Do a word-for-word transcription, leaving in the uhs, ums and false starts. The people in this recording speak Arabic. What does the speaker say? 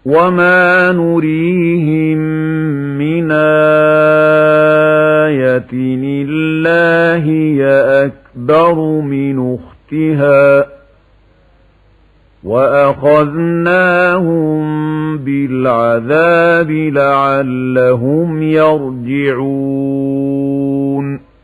وما نريهم من آية إلا هي أكبر من أختها وأخذناهم بالعذاب لعلهم يرجعون